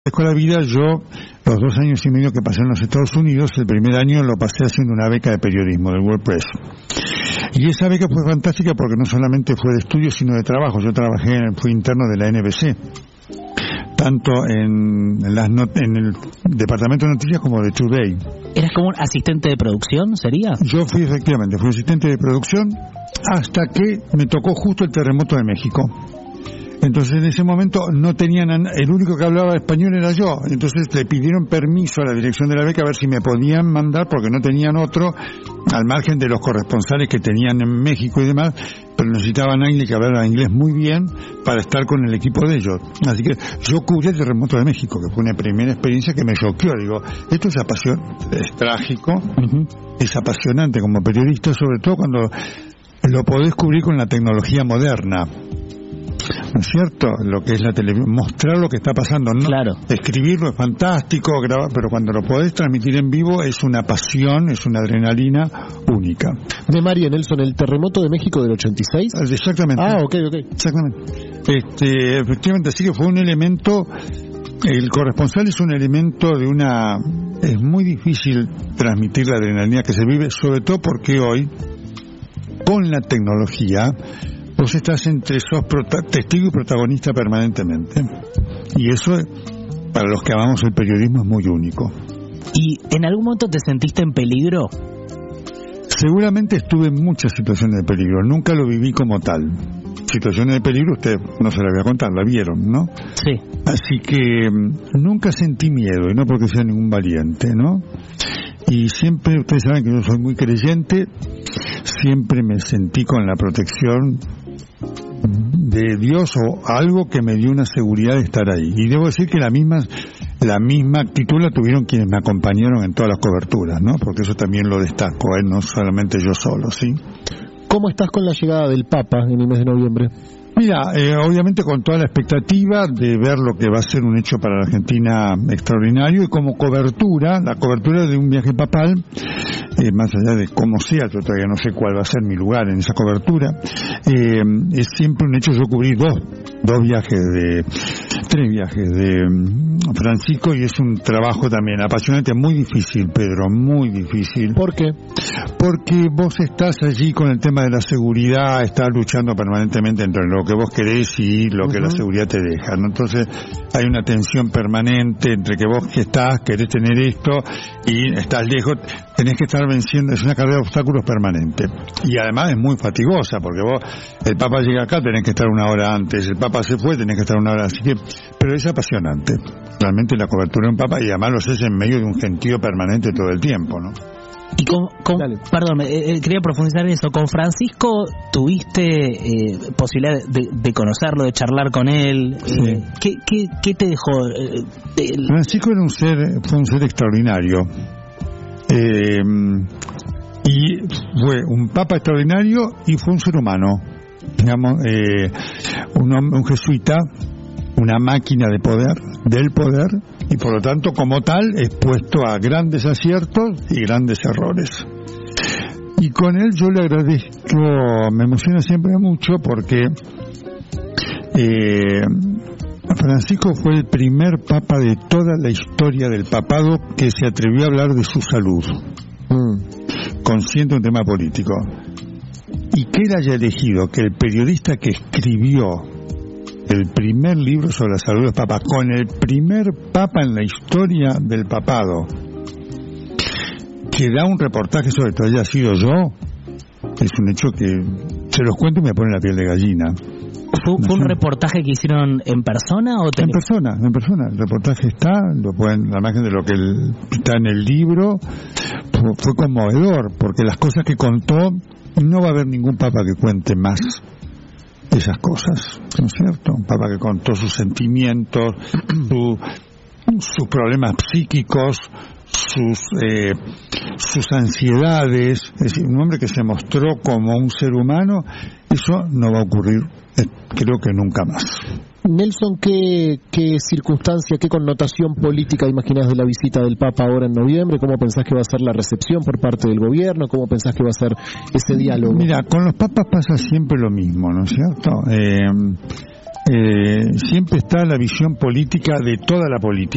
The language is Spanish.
Con la vida, yo, los 2 años y medio que pasé en los Estados Unidos, el primer año lo pasé haciendo una beca de periodismo del WordPress. Y esa beca fue fantástica porque no solamente fue de estudio, sino de trabajo. Yo fui interno de la NBC, tanto en el departamento de noticias como de Today. ¿Eras como un asistente de producción, sería? Yo fui asistente de producción hasta que me tocó justo el terremoto de México. Entonces en ese momento no tenían, el único que hablaba español era yo, entonces le pidieron permiso a la dirección de la beca a ver si me podían mandar, porque no tenían otro, al margen de los corresponsales que tenían en México y demás, pero necesitaban a alguien que hablara inglés muy bien para estar con el equipo de ellos. Así que yo cubrí el terremoto de México, que fue una primera experiencia que me choqueó. Digo, esto es apasionante, es trágico, es apasionante como periodista, sobre todo cuando lo podés cubrir con la tecnología moderna. ¿No es cierto? Lo que es la televisión, mostrar lo que está pasando, ¿no? Claro. Escribirlo es fantástico, grabar, pero cuando lo podés transmitir en vivo es una pasión, es una adrenalina única. De María Nelson, ¿el terremoto de México del 86? Exactamente. Ok. Exactamente. Efectivamente, así que fue un elemento, el corresponsal es un elemento es muy difícil transmitir la adrenalina que se vive, sobre todo porque hoy, con la tecnología, vos estás sos testigo y protagonista permanentemente. Y eso, para los que amamos el periodismo, es muy único. ¿Y en algún momento te sentiste en peligro? Seguramente estuve en muchas situaciones de peligro. Nunca lo viví como tal. Situaciones de peligro, usted no se la voy a contar, la vieron, ¿no? Sí. Así que nunca sentí miedo, y no porque sea ningún valiente, ¿no? Y siempre, ustedes saben que yo soy muy creyente, siempre me sentí con la protección de Dios o algo que me dio una seguridad de estar ahí. Y debo decir que la misma actitud la tuvieron quienes me acompañaron en todas las coberturas, ¿no? Porque eso también lo destaco, no solamente yo solo, ¿sí? ¿Cómo estás con la llegada del Papa en el mes de noviembre? Mira, obviamente con toda la expectativa de ver lo que va a ser un hecho para la Argentina extraordinario, y como cobertura, la cobertura de un viaje papal, más allá de cómo sea, yo todavía no sé cuál va a ser mi lugar en esa cobertura, es siempre un hecho. Yo cubrí tres viajes de Francisco, y es un trabajo también apasionante, muy difícil, Pedro, muy difícil. ¿Por qué? Porque vos estás allí con el tema de la seguridad, estás luchando permanentemente entre lo que vos querés y lo que la seguridad te deja, ¿no? Entonces hay una tensión permanente entre que vos querés tener esto y estás lejos, tenés que estar venciendo, es una carrera de obstáculos permanente. Y además es muy fatigosa, porque vos, el Papa llega acá, tenés que estar 1 hora antes, el Papa se fue, tenés que estar 1 hora, así que, pero es apasionante, realmente la cobertura de un Papa, y además lo haces en medio de un gentío permanente todo el tiempo, ¿no? Y perdón, quería profundizar en eso. ¿Con Francisco tuviste posibilidad de conocerlo, de charlar con él? Sí. ¿Qué te dejó? Francisco fue un ser extraordinario. Y fue un papa extraordinario y fue un ser humano. Digamos, un jesuita, una máquina de poder, del poder, y por lo tanto como tal expuesto a grandes aciertos y grandes errores. Y con él yo le agradezco, me emociona siempre mucho porque Francisco fue el primer papa de toda la historia del papado que se atrevió a hablar de su salud, consciente de un tema político. Y que él haya elegido que el periodista que escribió el primer libro sobre la salud del Papa, con el primer Papa en la historia del papado, que da un reportaje sobre esto, haya sido yo, es un hecho que se los cuento y me pone la piel de gallina. ¿Fue un reportaje que hicieron en persona o en persona? El reportaje está, la imagen de lo que está en el libro, fue conmovedor, porque las cosas que contó, no va a haber ningún Papa que cuente más esas cosas, ¿no es cierto? Un Papa que contó sus sentimientos, sus problemas psíquicos, sus ansiedades, es decir, un hombre que se mostró como un ser humano. Eso no va a ocurrir, creo que nunca más. Nelson, ¿qué circunstancia, qué connotación política imaginas de la visita del Papa ahora en noviembre? ¿Cómo pensás que va a ser la recepción por parte del gobierno? ¿Cómo pensás que va a ser ese diálogo? Mira, con los papas pasa siempre lo mismo, ¿no es cierto? Siempre está la visión política de toda la política.